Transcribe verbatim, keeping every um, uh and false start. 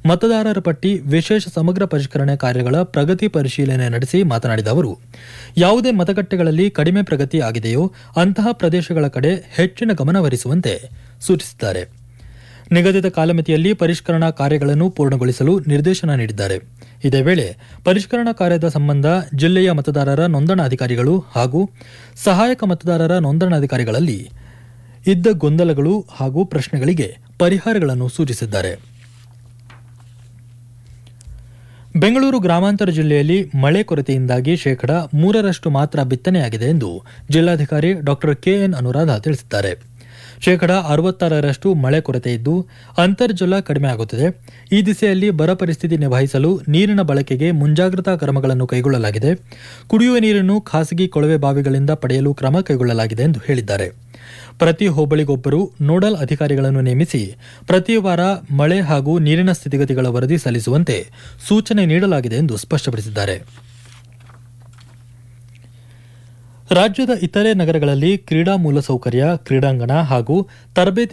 ಮತದಾರರ ಪಟ್ಟಿ ವಿಶೇಷ ಸಮಗ್ರ ಪರಿಷ್ಕರಣೆ ಕಾರ್ಯಗಳ ಪ್ರಗತಿ ಪರಿಶೀಲನೆ ನಡೆಸಿ ಮಾತನಾಡಿದ ಅವರು, ಯಾವುದೇ ಮತಗಟ್ಟೆಗಳಲ್ಲಿ ಕಡಿಮೆ ಪ್ರಗತಿ ಆಗಿದೆಯೋ ಅಂತಹ ಪ್ರದೇಶಗಳ ಕಡೆ ಹೆಚ್ಚಿನ ಗಮನಹರಿಸುವಂತೆ ಸೂಚಿಸಿದ್ದಾರೆ. ನಿಗದಿತ ಕಾಲಮಿತಿಯಲ್ಲಿ ಪರಿಷ್ಕರಣಾ ಕಾರ್ಯಗಳನ್ನು ಪೂರ್ಣಗೊಳಿಸಲು ನಿರ್ದೇಶನ ನೀಡಿದ್ದಾರೆ. ಇದೇ ವೇಳೆ ಪರಿಷ್ಕರಣಾ ಕಾರ್ಯದ ಸಂಬಂಧ ಜಿಲ್ಲೆಯ ಮತದಾರರ ನೋಂದಣಾಧಿಕಾರಿಗಳು ಹಾಗೂ ಸಹಾಯಕ ಮತದಾರರ ನೋಂದಣಾಧಿಕಾರಿಗಳಲ್ಲಿ ಇದ್ದ ಗೊಂದಲಗಳು ಹಾಗೂ ಪ್ರಶ್ನೆಗಳಿಗೆ ಪರಿಹಾರಗಳನ್ನು ಸೂಚಿಸಿದ್ದಾರೆ. ಬೆಂಗಳೂರು ಗ್ರಾಮಾಂತರ ಜಿಲ್ಲೆಯಲ್ಲಿ ಮಳೆ ಕೊರತೆಯಿಂದಾಗಿ ಶೇಕಡಾ ಮೂರರಷ್ಟು ಮಾತ್ರ ಬಿತ್ತನೆಯಾಗಿದೆ ಎಂದು ಜಿಲ್ಲಾಧಿಕಾರಿ ಡಾ ಕೆಎನ್ ಅನುರಾಧ ತಿಳಿಸಿದ್ದಾರೆ. ಶೇಕಡಾ ಅರವತ್ತಾರರಷ್ಟು ಮಳೆ ಕೊರತೆ ಇದ್ದು ಅಂತರ್ಜಲ ಕಡಿಮೆ ಆಗುತ್ತಿದೆ. ಈ ದಿಸೆಯಲ್ಲಿ ಬರ ಪರಿಸ್ಥಿತಿ ನಿಭಾಯಿಸಲು ನೀರಿನ ಬಳಕೆಗೆ ಮುಂಜಾಗ್ರತಾ ಕ್ರಮಗಳನ್ನು ಕೈಗೊಳ್ಳಲಾಗಿದೆ. ಕುಡಿಯುವ ನೀರನ್ನು ಖಾಸಗಿ ಕೊಳವೆ ಬಾವಿಗಳಿಂದ ಪಡೆಯಲು ಕ್ರಮ ಕೈಗೊಳ್ಳಲಾಗಿದೆ ಎಂದು ಹೇಳಿದ್ದಾರೆ. ಪ್ರತಿ ಹೋಬಳಿಗೊಬ್ಬರು ನೋಡಲ್ ಅಧಿಕಾರಿಗಳನ್ನು ನೇಮಿಸಿ ಪ್ರತಿ ವಾರ ಮಳೆ ಹಾಗೂ ನೀರಿನ ಸ್ಥಿತಿಗತಿಗಳ ವರದಿ ಸಲ್ಲಿಸುವಂತೆ ಸೂಚನೆ ನೀಡಲಾಗಿದೆ ಎಂದು ಸ್ಪಷ್ಟಪಡಿಸಿದ್ದಾರೆ. ರಾಜ್ಯದ ಇತರೆ ನಗರಗಳಲ್ಲಿ ಕ್ರೀಡಾ ಮೂಲಸೌಕರ್ಯ, ಕ್ರೀಡಾಂಗಣ ಹಾಗೂ ತರಬೇತಿ